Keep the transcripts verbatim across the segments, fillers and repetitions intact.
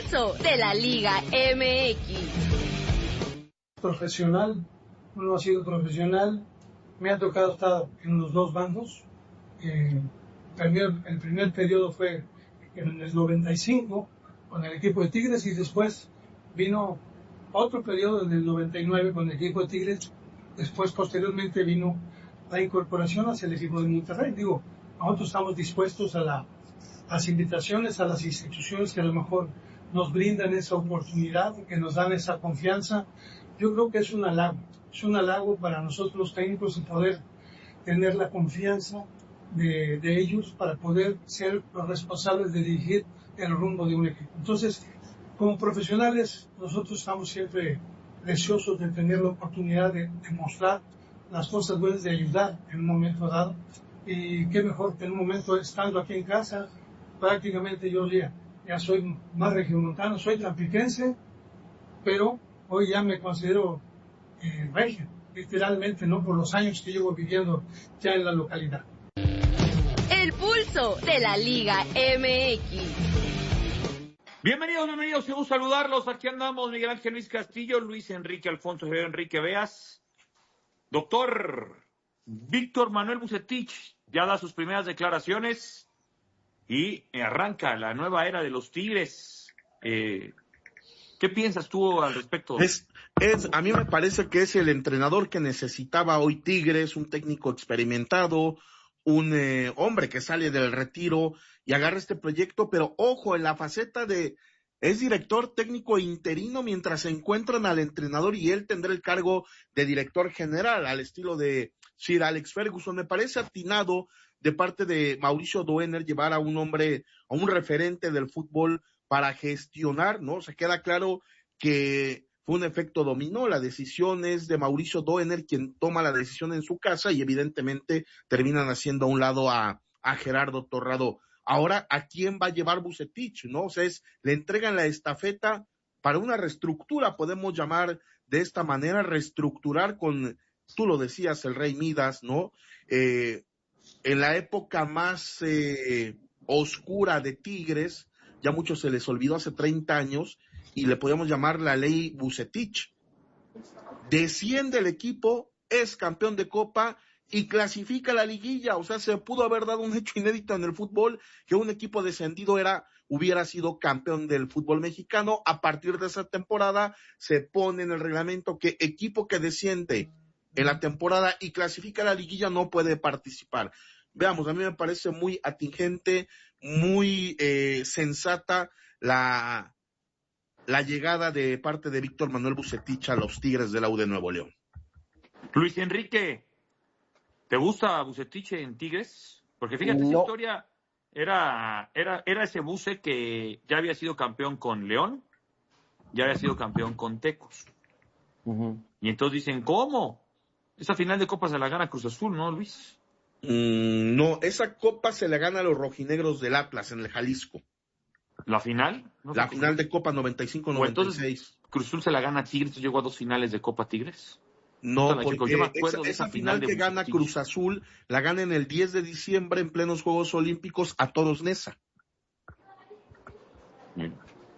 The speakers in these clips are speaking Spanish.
pulso de la Liga M X. Profesional, uno ha sido profesional, me ha tocado estar en los dos bandos. Eh, el, el primer periodo fue en el noventa y cinco con el equipo de Tigres y después vino otro periodo en el noventa y nueve con el equipo de Tigres. Después, posteriormente, vino la incorporación hacia el equipo de Monterrey. Digo, nosotros estamos dispuestos a la, las invitaciones a las instituciones que a lo mejor nos brindan esa oportunidad, que nos dan esa confianza. Yo creo que es un halago, es un halago para nosotros los técnicos el poder tener la confianza de, de ellos para poder ser los responsables de dirigir el rumbo de un equipo. Entonces, como profesionales, nosotros estamos siempre deseosos de tener la oportunidad de, de mostrar las cosas buenas, de ayudar en un momento dado. Y qué mejor que en un momento estando aquí en casa, prácticamente yo ya, ya soy más regiomontano, soy tampiquense, pero hoy ya me considero eh, regio, literalmente, ¿no? Por los años que llevo viviendo ya en la localidad. El pulso de la Liga M X. Bienvenidos, bienvenidos, un gusto saludarlos. Aquí andamos, Miguel Ángel Luis Castillo, Luis Enrique Alfonso Javier Enrique Veas. Doctor Víctor Manuel Vucetich ya da sus primeras declaraciones y arranca la nueva era de los Tigres. Eh, ¿Qué piensas tú al respecto? Es, es, a mí me parece que es el entrenador que necesitaba hoy Tigres, un técnico experimentado, un eh, hombre que sale del retiro y agarra este proyecto, pero ojo, en la faceta de es director técnico interino mientras se encuentran al entrenador y él tendrá el cargo de director general al estilo de Sir Alex Ferguson. Me parece atinado de parte de Mauricio Doener llevar a un hombre, a un referente del fútbol para gestionar, ¿no? Se queda claro que fue un efecto dominó, la decisión es de Mauricio Doener quien toma la decisión en su casa y evidentemente terminan haciendo a un lado a, a Gerardo Torrado. Ahora, ¿a quién va a llevar Vucetich, no? O sea, es, le entregan la estafeta para una reestructura, podemos llamar de esta manera, reestructurar con, tú lo decías, el Rey Midas, ¿no? Eh, en la época más eh, oscura de Tigres, ya mucho se les olvidó hace treinta años, y le podemos llamar la ley Vucetich. Desciende el equipo, es campeón de Copa y clasifica la liguilla. O sea, se pudo haber dado un hecho inédito en el fútbol, que un equipo descendido era, hubiera sido campeón del fútbol mexicano. A partir de esa temporada se pone en el reglamento que equipo que desciende en la temporada y clasifica la liguilla no puede participar. Veamos, a mí me parece muy atingente, muy eh, sensata la, la llegada de parte de Víctor Manuel Vucetich a los Tigres de la U de Nuevo León. Luis Enrique, ¿te gusta Vucetich en Tigres? Porque fíjate, no. Esa historia era, era, era ese Vuce que ya había sido campeón con León, ya había sido campeón con Tecos. Uh-huh. Y entonces dicen, ¿cómo? Esa final de Copa se la gana Cruz Azul, ¿no, Luis? Mm, no, esa Copa se la gana a los rojinegros del Atlas en el Jalisco. ¿La final? No la final de Copa noventa y cinco noventa y seis. Entonces, ¿Cruz Azul se la gana a Tigres? ¿Llegó a dos finales de Copa Tigres? No, porque esa, esa, esa final, final que gana Vucetich. Cruz Azul la gana en el diez de diciembre en plenos Juegos Olímpicos a Toros Neza. Bien.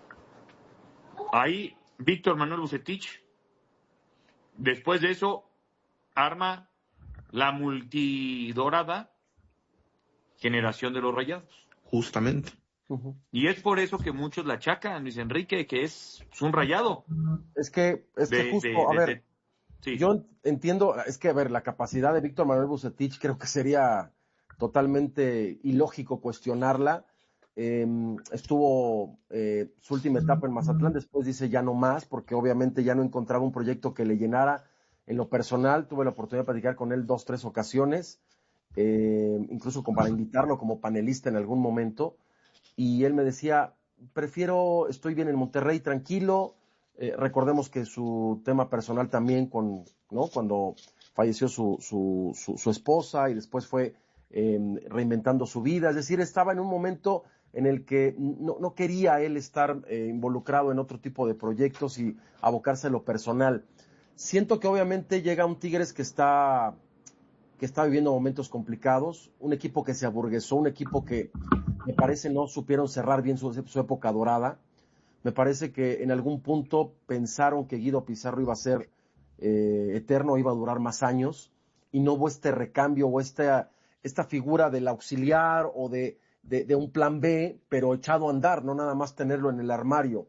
Ahí, Víctor Manuel Vucetich, después de eso, arma la multidorada generación de los Rayados. Justamente. Uh-huh. Y es por eso que muchos la achacan, Luis Enrique, que es, es un rayado. Es que, es que de, justo, de, a de, ver, de, sí. Yo entiendo, es que, a ver, la capacidad de Víctor Manuel Vucetich creo que sería totalmente ilógico cuestionarla. Eh, estuvo eh, su última etapa en Mazatlán, después dice ya no más, porque obviamente ya no encontraba un proyecto que le llenara. En lo personal, tuve la oportunidad de platicar con él dos, tres ocasiones, eh, incluso como para invitarlo como panelista en algún momento, y él me decía, prefiero, estoy bien en Monterrey, tranquilo. Eh, recordemos que su tema personal también, con, ¿no? Cuando falleció su, su, su, su esposa y después fue eh, reinventando su vida, es decir, estaba en un momento en el que no, no quería él estar eh, involucrado en otro tipo de proyectos y abocarse a lo personal. Siento que obviamente llega un Tigres que está, que está viviendo momentos complicados, un equipo que se aburguesó, un equipo que me parece no supieron cerrar bien su, su época dorada, Me parece que en algún punto pensaron que Guido Pizarro iba a ser eh, eterno, iba a durar más años, y no hubo este recambio o esta, esta figura del auxiliar o de, de, de un plan B, pero echado a andar, no nada más tenerlo en el armario.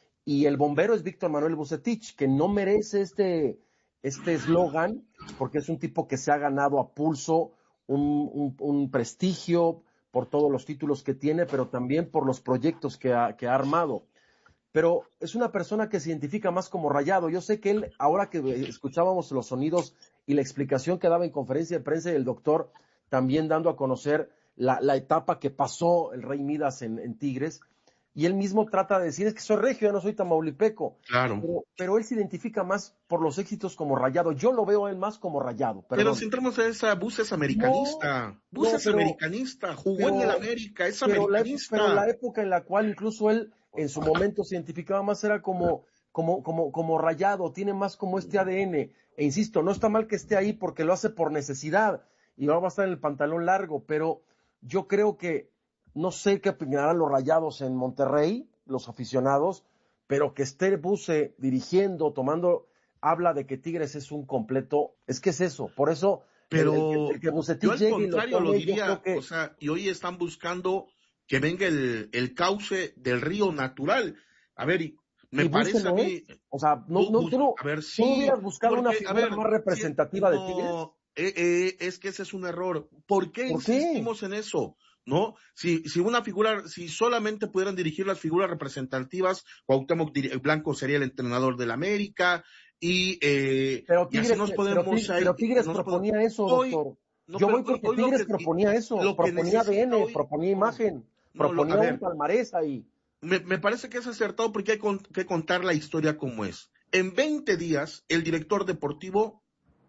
Y el bombero es Víctor Manuel Vucetich, que no merece este este eslogan, porque es un tipo que se ha ganado a pulso un, un, un prestigio por todos los títulos que tiene, pero también por los proyectos que ha, que ha armado. Pero es una persona que se identifica más como Rayado. Yo sé que él, ahora que escuchábamos los sonidos y la explicación que daba en conferencia de prensa del doctor, también dando a conocer la, la etapa que pasó el Rey Midas en, en Tigres, y él mismo trata de decir, es que soy regio, ya no soy tamaulipeco. Claro. Pero, pero él se identifica más por los éxitos como Rayado. Yo lo veo a él más como Rayado. Perdón. Pero si entramos a esa, Buses americanista. No, Buses no, pero, americanista, jugó pero, en el América, es pero americanista. La, pero la época en la cual incluso él en su momento se identificaba más era como, como, como, como Rayado, tiene más como este A D N. E insisto, no está mal que esté ahí porque lo hace por necesidad y ahora va a estar en el pantalón largo, pero yo creo que no sé qué opinarán los Rayados en Monterrey, los aficionados, pero que esté Buse dirigiendo, tomando, habla de que Tigres es un completo, es que es eso, por eso, pero el, el, el que Bucetich yo al contrario lo, lo diría, que... o sea, y hoy están buscando que venga el, el cauce del río natural, a ver, y me y parece a mí, es. O sea, no, no, tú no, a ver, sí, tú hubieras buscado porque, una figura ver, más representativa no, de Tigres. Eh, eh, es que ese es un error. ¿Por qué ¿Por insistimos qué? en eso? ¿No? Si, si una figura, si solamente pudieran dirigir las figuras representativas, Cuauhtémoc Blanco sería el entrenador del América, y, eh, pero Tigres, y así nos podemos pero, ahí, pero Tigres nos proponía podemos, eso, hoy, doctor. no, Yo pero voy porque hoy, hoy Tigres que, proponía eso, lo proponía A D N, hoy, proponía imagen, no, proponía lo, ver, un palmarés ahí. Me, me parece que es acertado porque hay con, que contar la historia como es. En veinte días, el director deportivo,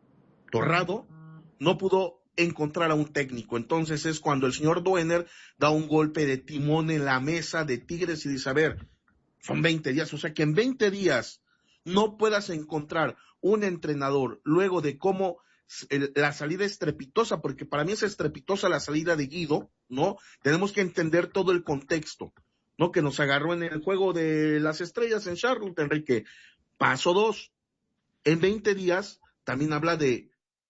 Torrado, no pudo encontrar a un técnico. Entonces es cuando el señor Duener da un golpe de timón en la mesa de Tigres y dice, a ver, son veinte días, o sea que en veinte días no puedas encontrar un entrenador luego de cómo el, la salida estrepitosa, porque para mí es estrepitosa la salida de Guido, ¿no? Tenemos que entender todo el contexto, ¿no? Que nos agarró en el juego de las estrellas en Charlotte, Enrique. Paso dos, en veinte días también habla de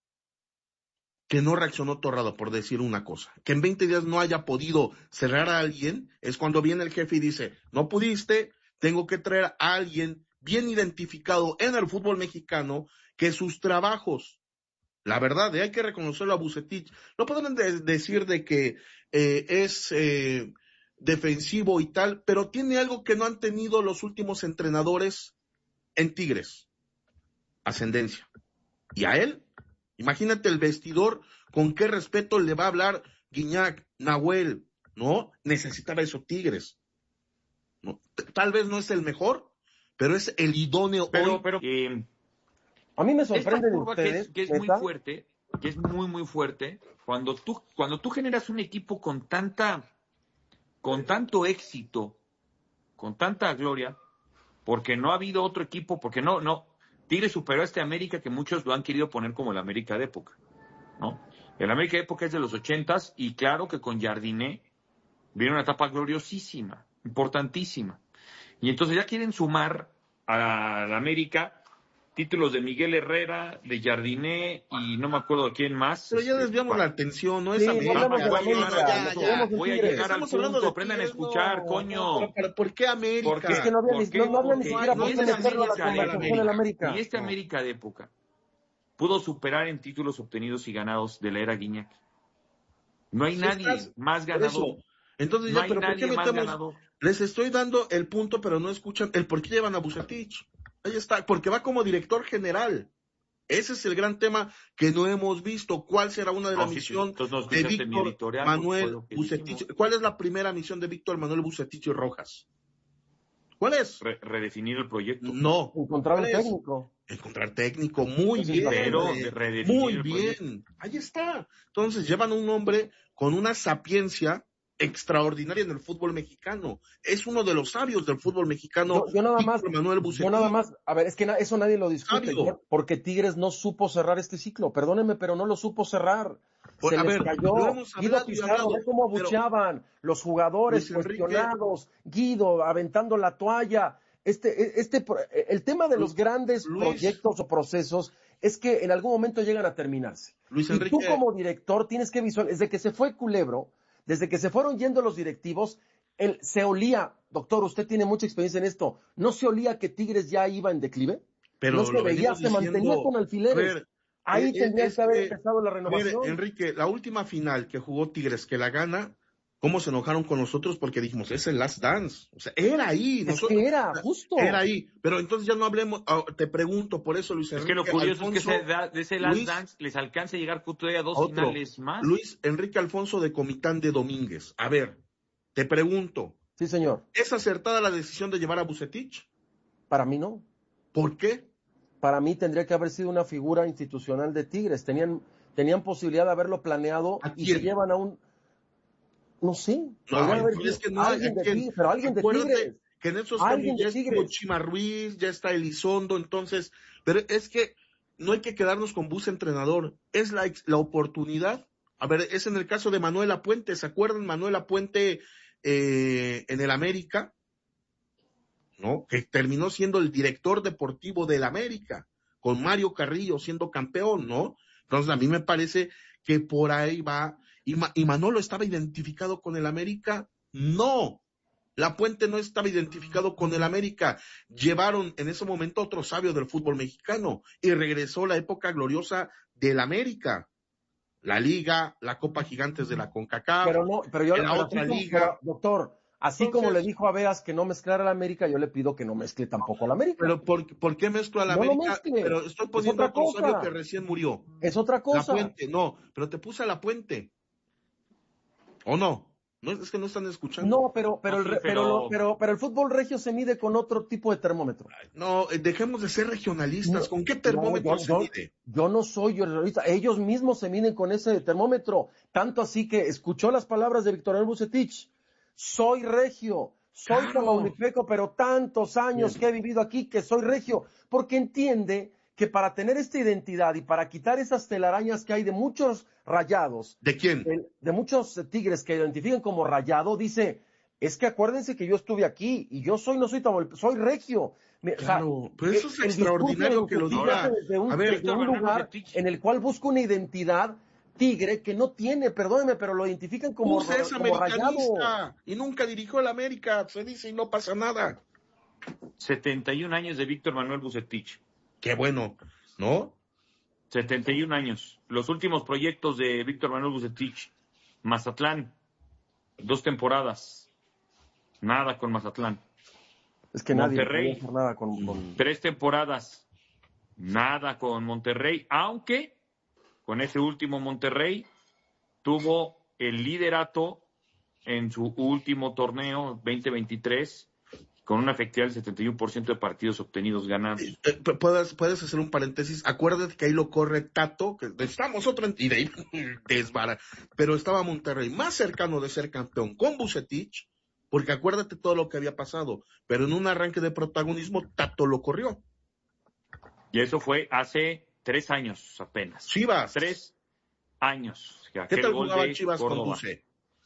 que no reaccionó Torrado, por decir una cosa, que en veinte días no haya podido cerrar a alguien, es cuando viene el jefe y dice, no pudiste, tengo que traer a alguien bien identificado en el fútbol mexicano, que sus trabajos, la verdad, hay que reconocerlo a Vucetich, no podemos de- decir de que eh, es eh, defensivo y tal, pero tiene algo que no han tenido los últimos entrenadores en Tigres, ascendencia, y a él, imagínate el vestidor, con qué respeto le va a hablar Guiñac, Nahuel, ¿no? Necesitaba eso Tigres. ¿No? Tal vez no es el mejor, pero es el idóneo pero, hoy. Pero, eh, a mí me sorprende esta curva de ustedes, que es, que es muy fuerte, que es muy, muy fuerte, cuando tú, cuando tú generas un equipo con tanta, con tanto éxito, con tanta gloria, porque no ha habido otro equipo, porque no, no, Tigres superó a este América que muchos lo han querido poner como el América de época, ¿no? El América de época es de los ochentas y claro que con Jardiné viene una etapa gloriosísima, importantísima. Y entonces ya quieren sumar a la América títulos de Miguel Herrera, de Jardiné y no me acuerdo de quién más. Pero ya este, desviamos para... la atención, no es sí, América. No voy, a América, ya, ya, voy a llegar al punto, aprendan a escuchar, no, coño. No, pero ¿por qué América? Porque, es que no había, ¿por ni, qué? no, no había ni Porque siquiera ni por qué esta meterlo a la América de conversación en América. Ni este No. América de época pudo superar en títulos obtenidos y ganados de la era Guiñac. No hay Sí nadie estás, más por ganador. eso. Entonces No ya, hay pero ¿por qué nadie más metemos? ganador. Les estoy dando el punto, pero no escuchan el por qué llevan a Vucetich. Ahí está, porque va como director general. Ese es el gran tema que no hemos visto. ¿Cuál será una de No, la sí, misión sí. No de Víctor Manuel Vucetich? ¿Cuál es la primera misión de Víctor Manuel Vucetich Rojas? ¿Cuál es? Re redefinir el proyecto. No. Encontrar un técnico. Encontrar técnico, muy Eso bien. Pero eh, redefinir muy el bien. proyecto. Ahí está. Entonces llevan un hombre con una sapiencia extraordinaria en el fútbol mexicano. Es uno de los sabios del fútbol mexicano. Yo, yo nada más, Manuel yo nada más, a ver, es que na, eso nadie lo discute, Sabio. porque Tigres no supo cerrar este ciclo. Perdónenme, pero no lo supo cerrar. Se a les ver, cayó. Guido Pizarro, ve cómo abucheaban los jugadores cuestionados. Guido aventando la toalla. Este, este, el tema de los grandes Luis, proyectos o procesos es que en algún momento llegan a terminarse. Luis y Enrique, tú como director tienes que visualizar, desde que se fue Culebro, desde que se fueron yendo los directivos, él, se olía, doctor, usted tiene mucha experiencia en esto, ¿no se olía que Tigres ya iba en declive? Pero no se veía, se diciendo, mantenía con alfileres. Ver, Ahí eh, tendría que haber que, empezado la renovación. Ver, Enrique, la última final que jugó Tigres, que la gana, ¿cómo se enojaron con nosotros? Porque dijimos, es el Last Dance. O sea, era ahí. Es nosotros, que era, justo. Era ahí. Pero entonces ya no hablemos, te pregunto, por eso, Luis Enrique. Es que lo curioso Alfonso, es que ese, de ese Last Luis, Dance les alcance a llegar todavía a dos otro, finales más. Luis Enrique Alfonso de Comitán de Domínguez. A ver, te pregunto. Sí, señor. ¿Es acertada la decisión de llevar a Vucetich? Para mí no. ¿Por qué? Para mí tendría que haber sido una figura institucional de Tigres. Tenían, tenían posibilidad de haberlo planeado y se llevan a un... No sé. No, haber es que no alguien hay de Tigres, pero alguien de Tigres. Que en esos alguien cambios de ya estuvo Chima Ruiz, ya está Elizondo, entonces... Pero es que no hay que quedarnos con Bus entrenador. Es la, la oportunidad. A ver, es en el caso de Manuel Apuente. ¿Se acuerdan Manuel Apuente eh, en el América? ¿No? Que terminó siendo el director deportivo del América, con Mario Carrillo siendo campeón, ¿no? Entonces a mí me parece que por ahí va, y, Ma, y Manolo estaba identificado con el América, no, La Puente no estaba identificado con el América, llevaron en ese momento otro sabio del fútbol mexicano, y regresó la época gloriosa del América, la Liga, la Copa Gigantes de la CONCACAF, pero no, pero yo, la pero otra como, liga, pero, doctor, así Entonces, como le dijo a Veas que no mezclara la América, yo le pido que no mezcle tampoco a la América. Pero ¿por, ¿por qué mezclo a la no América? Lo mezcle. Pero estoy poniendo es otra otro cosa. sabio que recién murió. Es otra cosa. La Puente, no, pero te puse a La Puente. ¿O no? No, es que no están escuchando. No, pero, pero, no, el, sí, pero... pero, pero, pero el fútbol regio se mide con otro tipo de termómetro. No, dejemos de ser regionalistas. No, ¿con qué termómetro no, yo, se yo, mide? Yo no soy regionalista. Ellos mismos se miden con ese termómetro. Tanto así que escuchó las palabras de Víctor Manuel Vucetich. Soy regio, soy Claro. tamaulipeco, pero tantos años Bien. que he vivido aquí que soy regio. Porque entiende que para tener esta identidad y para quitar esas telarañas que hay de muchos rayados. ¿De quién? De, de muchos tigres que identifican como rayado, dice, es que acuérdense que yo estuve aquí y yo soy, no soy tamaulipeco, soy regio. Claro, o sea, pero eso es extraordinario que lo diga. Desde un, a ver, desde un lugar en el cual busca una identidad tigre que no tiene, perdóneme, pero lo identifican como, Puse es como americanista rayado. Y nunca dirigió el América, se dice y no pasa nada. setenta y un años de Víctor Manuel Vucetich. Qué bueno, ¿no? setenta y un años. Los últimos proyectos de Víctor Manuel Vucetich. Mazatlán, dos temporadas. Nada con Mazatlán. Es que Monterrey, nadie hacer nada con, con... tres temporadas. Nada con Monterrey, aunque con ese último Monterrey tuvo el liderato en su último torneo veinte veintitrés con una efectividad del setenta y uno por ciento de partidos obtenidos ganados. Eh, eh, ¿Puedes, puedes hacer un paréntesis? Acuérdate que ahí lo corre Tato, que estamos otro y de ahí desbara, pero estaba Monterrey más cercano de ser campeón con Vucetich, porque acuérdate todo lo que había pasado, pero en un arranque de protagonismo Tato lo corrió. Y eso fue hace tres años apenas. Chivas. Tres años. ¿Qué tal jugaba Chivas Córdoba? Con Buce?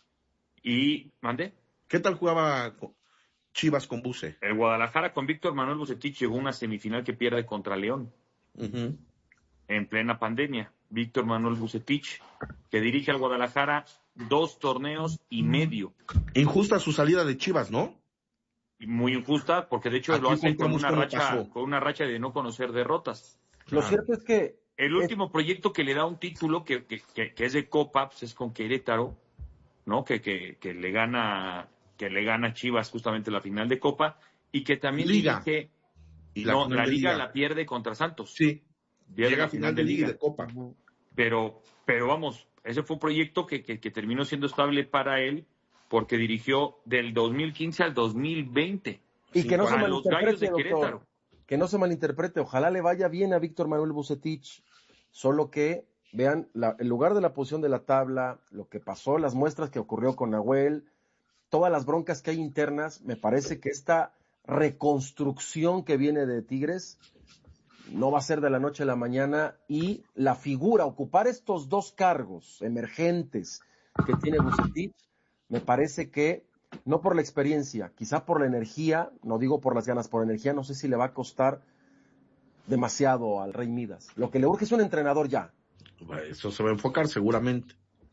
Y, ¿mande? ¿Qué tal jugaba Chivas con Buce? El Guadalajara con Víctor Manuel Vucetich llegó a una semifinal que pierde contra León. Uh-huh. En plena pandemia. Víctor Manuel Vucetich, que dirige al Guadalajara dos torneos y medio. Injusta su salida de Chivas, ¿no? Muy injusta, porque de hecho Aquí lo hace con una racha, pasó. con una racha de no conocer derrotas. Lo ah. cierto es que el último es... proyecto que le da un título que, que, que, que es de Copa, pues es con Querétaro, ¿no? Que, que, que le gana, que le gana Chivas justamente la final de Copa, y que también Liga. dirige, y la no, la Liga, Liga la pierde contra Santos. Sí. Pierde Llega la final de Liga y de Copa. Pero, pero vamos, ese fue un proyecto que, que, que terminó siendo estable para él, porque dirigió del dos mil quince al dos mil veinte. Y que no se malinterprete, doctor, que no se malinterprete, ojalá le vaya bien a Víctor Manuel Vucetich, solo que vean la, el lugar de la posición de la tabla, lo que pasó, las muestras que ocurrió con Nahuel, todas las broncas que hay internas, me parece que esta reconstrucción que viene de Tigres no va a ser de la noche a la mañana, y la figura, ocupar estos dos cargos emergentes que tiene Vucetich, me parece que, no por la experiencia, quizá por la energía, no digo por las ganas, por la energía, no sé si le va a costar demasiado al Rey Midas. Lo que le urge es un entrenador ya. Eso se va a enfocar seguramente.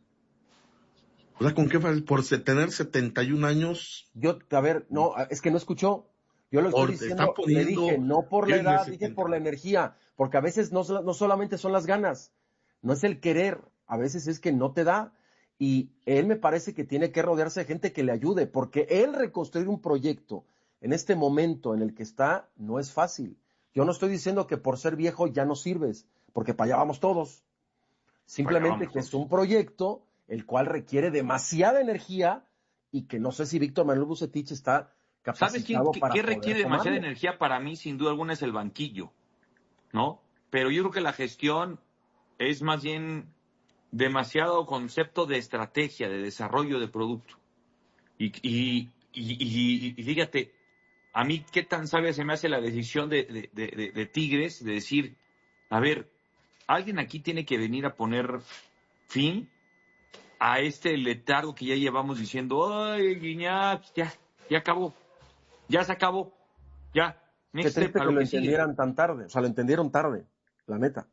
O sea, ¿con qué fue? Por tener setenta y un años. Yo, a ver, no, es que no escuchó. Yo lo estoy diciendo, le dije, no por la edad, dije por la energía, porque a veces no, no solamente son las ganas, no es el querer, a veces es que no te da, y él me parece que tiene que rodearse de gente que le ayude, porque él reconstruir un proyecto en este momento en el que está, no es fácil. Yo no estoy diciendo que por ser viejo ya no sirves, porque para allá vamos todos. Simplemente que es un proyecto el cual requiere demasiada energía y que no sé si Víctor Manuel Vucetich está capacitado. ¿Sabes quién, para qué requiere demasiada tomarlo? energía? Para mí, sin duda alguna, es el banquillo, ¿no? Pero yo creo que la gestión es más bien demasiado concepto de estrategia, de desarrollo de producto. Y, y, y, y, y fíjate, a mí qué tan sabia se me hace la decisión de, de, de, de Tigres de decir, a ver, alguien aquí tiene que venir a poner fin a este letargo que ya llevamos diciendo, ay, Guiñac, ya, ya acabó, ya se acabó, ya. Qué triste que lo entendieran tan tarde, o sea, lo entendieron tarde, la neta.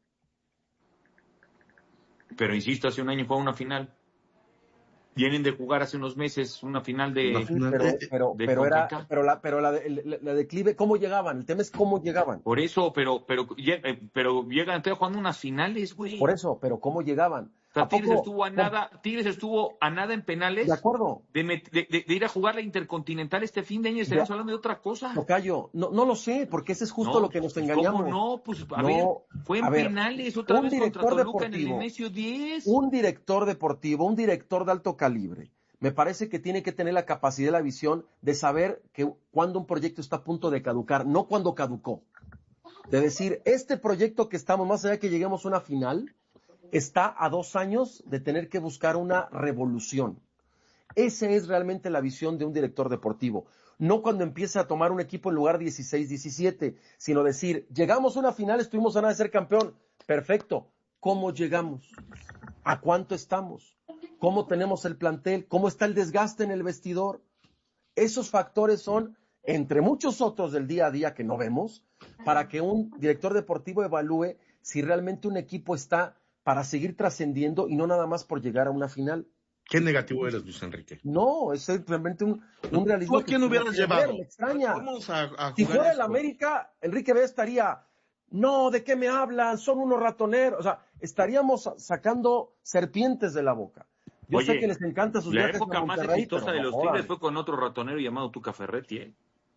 Pero insisto, hace un año fue una final. Vienen de jugar hace unos meses una final de... Una final pero, de, pero, de pero, era, pero, la, pero la, la, la declive, ¿cómo llegaban? El tema es cómo llegaban. Por eso, pero, pero, pero llegan jugando unas finales, güey. Por eso, pero ¿cómo llegaban? O sea, Tigres estuvo a nada, Tigres estuvo a nada en penales. De acuerdo. De, de, de, de ir a jugar la Intercontinental este fin de año y estaríamos de, hablando de otra cosa. Tocayo, no, no lo sé, porque ese es justo no, lo que nos pues, engañamos. ¿Cómo no? Pues a no, ver, fue en a ver, penales otra un vez director contra Toluca deportivo, en el Nemesio diez. Un director deportivo, un director de alto calibre, me parece que tiene que tener la capacidad y la visión de saber que cuando un proyecto está a punto de caducar, no cuando caducó. De decir, este proyecto que estamos, más allá de que lleguemos a una final, está a dos años de tener que buscar una revolución. Esa es realmente la visión de un director deportivo. No cuando empieza a tomar un equipo en lugar dieciséis, diecisiete, sino decir, llegamos a una final, estuvimos a nada de ser campeón. Perfecto. ¿Cómo llegamos? ¿A cuánto estamos? ¿Cómo tenemos el plantel? ¿Cómo está el desgaste en el vestidor? Esos factores son, entre muchos otros del día a día que no vemos, para que un director deportivo evalúe si realmente un equipo está para seguir trascendiendo y no nada más por llegar a una final. Qué negativo eres, Luis Enrique. No, es simplemente un, un realismo. ¿Tú a quién hubieras llevado? Ver, me extraña. Vamos a, a si fuera esto. el América, Enrique B estaría, no, ¿de qué me hablan? Son unos ratoneros. O sea, estaríamos sacando serpientes de la boca. Yo Oye, sé que les encanta sus la viajes época a más Monterrey, exitosa de no los jodan. Tigres fue con otro ratonero llamado Tuca Ferretti, ¿eh?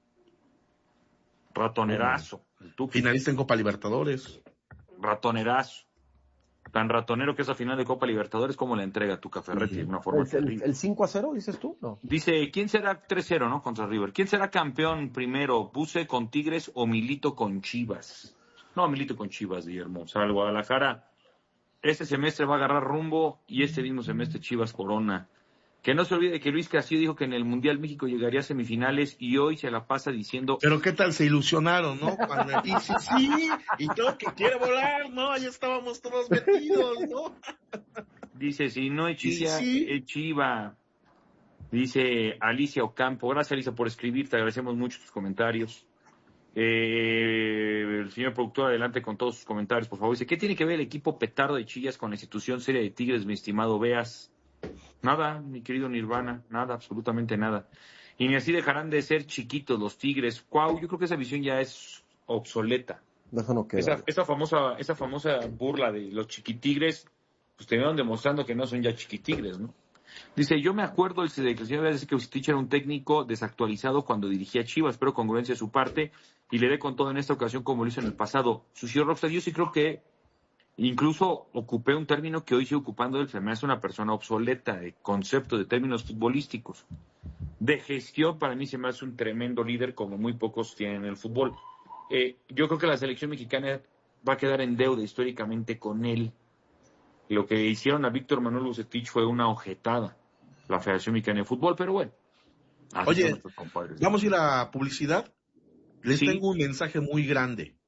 Ratonerazo. Mm. Finalista en Copa Libertadores. Ratonerazo. Tan ratonero que es a final de Copa Libertadores como la entrega Tuca Ferretti de una forma ¿El, el, el cinco a cero dices tú? No. Dice, ¿quién será tres cero, no? Contra River. ¿Quién será campeón primero? ¿Buse con Tigres o Milito con Chivas? No, Milito con Chivas, Guillermo. O sea, el Guadalajara este semestre va a agarrar rumbo y este mismo semestre Chivas corona. Que no se olvide que Luis Castillo dijo que en el Mundial México llegaría a semifinales y hoy se la pasa diciendo... Pero qué tal se ilusionaron, ¿no? Cuando, y sí, sí, y todo que quiere volar, ¿no? Ahí estábamos todos metidos, ¿no? Dice, si no es Chilla, sí, sí. es Chiva. Dice Alicia Ocampo. Gracias, Alicia, por escribir. Te agradecemos mucho tus comentarios. Eh, el señor productor, adelante con todos sus comentarios, por favor. Dice, ¿qué tiene que ver el equipo petardo de Chillas con la institución seria de Tigres, mi estimado Beas? Nada, mi querido Nirvana, nada, absolutamente nada. Y ni así dejarán de ser chiquitos los Tigres. Cuau, yo creo que esa visión ya es obsoleta. Déjalo que esa, esa famosa, esa famosa burla de los chiquitigres, pues terminaron demostrando que no son ya chiquitigres, ¿no? Dice, yo me acuerdo, dice, de que el señor dice que Vucetich era un técnico desactualizado cuando dirigía Chivas, pero congruencia de su parte, y le dé con todo en esta ocasión como lo hizo en el pasado. Sucio Rockstar, yo sí creo que incluso ocupé un término que hoy sigo ocupando él, se me hace una persona obsoleta de concepto de términos futbolísticos. De gestión, para mí se me hace un tremendo líder como muy pocos tienen en el fútbol. Eh, yo creo que la selección mexicana va a quedar en deuda históricamente con él. Lo que hicieron a Víctor Manuel Vucetich fue una ojetada, la Federación Mexicana de Fútbol, pero bueno. Oye, vamos a ir a publicidad. Les sí. tengo un mensaje muy grande. Por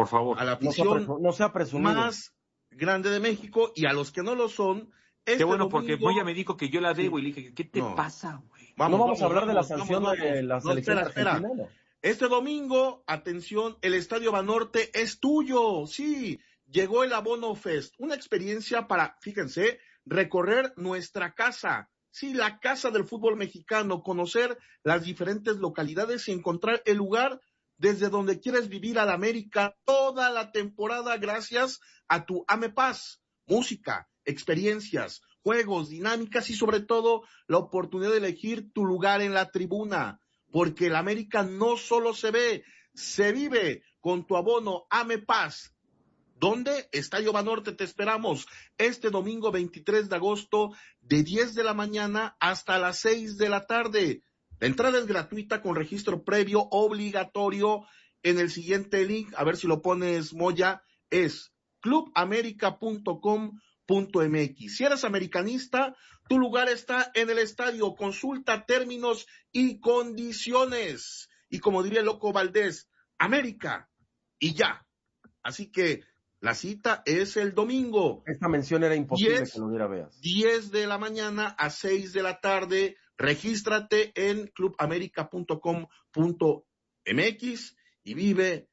por favor, a la afición no, no sea presumido. más grande de México, y a los que no lo son. Este Qué bueno, domingo, porque Moya me dijo que yo la debo, sí. y le dije, ¿qué te no. pasa, güey? Vamos, no vamos, vamos a hablar vamos, de la sanción vamos, de la no, selección espera, argentina. espera. Este domingo, atención, el Estadio Banorte es tuyo. Sí, llegó el Abono Fest, una experiencia para, fíjense, recorrer nuestra casa. Sí, la casa del fútbol mexicano, conocer las diferentes localidades y encontrar el lugar desde donde quieres vivir al América toda la temporada gracias a tu AMEPAS. Música, experiencias, juegos, dinámicas y sobre todo la oportunidad de elegir tu lugar en la tribuna. Porque el América no solo se ve, se vive con tu abono AMEPAS. ¿Dónde? Estadio Banorte, te esperamos este domingo veintitrés de agosto de diez de la mañana hasta las seis de la tarde. La entrada es gratuita con registro previo obligatorio en el siguiente link, a ver si lo pones, Moya, es club america punto com punto m x. Si eres americanista, tu lugar está en el estadio. Consulta términos y condiciones. Y como diría el Loco Valdés, América y ya. Así que la cita es el domingo. Esta mención era imposible diez, que lo hubiera veas. diez de la mañana a seis de la tarde. Regístrate en club america punto com punto m x y vive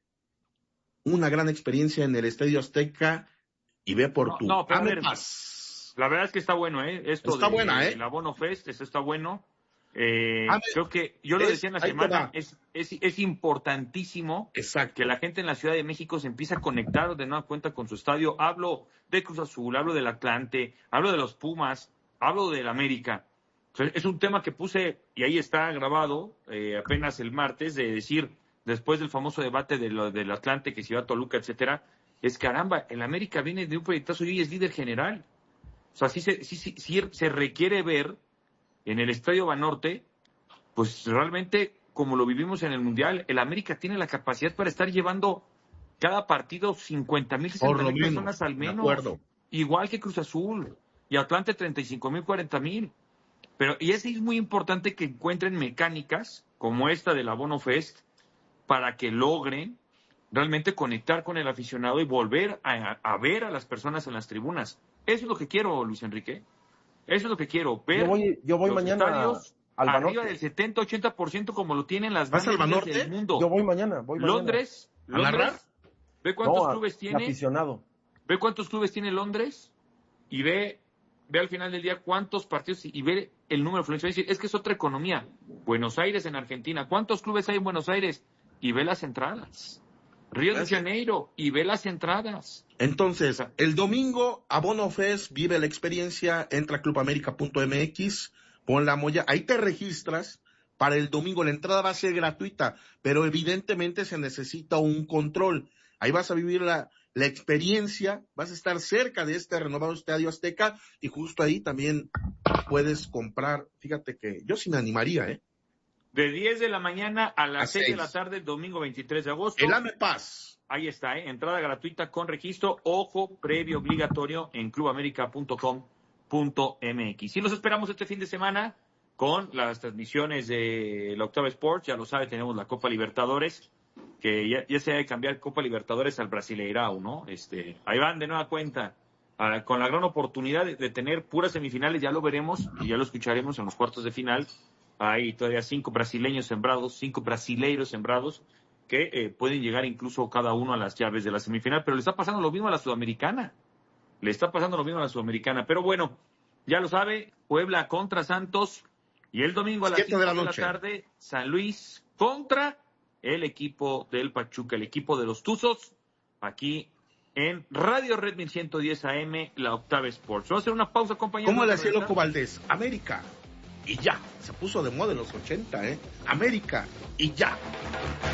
una gran experiencia en el Estadio Azteca y ve por no, tu no, pero AMEPAS. La verdad es que está bueno, ¿eh? Esto está de, buena, ¿eh? El Abono Fest, eso está bueno. Eh, ver, creo que, yo lo es, decía en la semana, es, es, es importantísimo Exacto. que la gente en la Ciudad de México se empiece a conectar de nueva cuenta con su estadio. Hablo de Cruz Azul, hablo del Atlante, hablo de los Pumas, hablo del América. Entonces, es un tema que puse, y ahí está grabado, eh, apenas el martes, de decir, después del famoso debate de lo, del Atlante, que se iba a Toluca, etcétera, es caramba, el América viene de un proyectazo y hoy es líder general. O sea, sí se, sí, sí, sí se requiere ver en el Estadio Banorte, pues realmente, como lo vivimos en el Mundial, el América tiene la capacidad para estar llevando cada partido cincuenta mil, sesenta mil personas al menos. De acuerdo. Igual que Cruz Azul. Y Atlante treinta y cinco mil, cuarenta mil. Pero, y es muy importante que encuentren mecánicas, como esta del Abono Fest, para que logren realmente conectar con el aficionado y volver a, a ver a las personas en las tribunas. Eso es lo que quiero, Luis Enrique. Eso es lo que quiero, ver yo voy, yo voy los mañana estadios al arriba del setenta, ochenta por ciento como lo tienen las ¿Vas al grandes ligas Banorte? del mundo. Yo voy mañana, voy mañana. Londres, ¿A narrar? Londres, ve cuántos no, clubes tiene. Aficionado. Ve cuántos clubes tiene Londres y ve, ve al final del día cuántos partidos y ve el número de afluencia. Es que es otra economía. Buenos Aires en Argentina, ¿cuántos clubes hay en Buenos Aires? Y ve las entradas. Río de Janeiro y ve las entradas. Entonces, el domingo, Abono Fest, vive la experiencia, entra a club america punto m x, pon la Moya, ahí te registras para el domingo. La entrada va a ser gratuita, pero evidentemente se necesita un control. Ahí vas a vivir la, la experiencia, vas a estar cerca de este renovado Estadio Azteca y justo ahí también puedes comprar. Fíjate que yo sí me animaría, ¿eh? De diez de la mañana a las a seis de seis la tarde, domingo veintitrés de agosto. El AMEPAS. Ahí está, ¿eh? Entrada gratuita con registro, ojo, previo obligatorio en club america punto com punto m x. Y los esperamos este fin de semana con las transmisiones de la Octava Sports. Ya lo sabe, tenemos la Copa Libertadores, que ya, ya se debe cambiar Copa Libertadores al Brasileirao, ¿no? Este, ahí van de nueva cuenta, a, con la gran oportunidad de, de tener puras semifinales, ya lo veremos y ya lo escucharemos en los cuartos de final. Hay todavía cinco brasileños sembrados, cinco brasileiros sembrados, que eh, pueden llegar incluso cada uno a las llaves de la semifinal, pero le está pasando lo mismo a la Sudamericana. Le está pasando lo mismo a la Sudamericana. Pero bueno, ya lo sabe, Puebla contra Santos, y el domingo a las cinco de la, de la tarde, San Luis contra el equipo del Pachuca, el equipo de los Tuzos, aquí en Radio Red mil ciento diez A M, la Octava Sports. Vamos a hacer una pausa, compañeros. ¿Cómo le hacía Loco Valdés? América. Y ya, se puso de moda en los ochenta, ¿eh? América, y ya.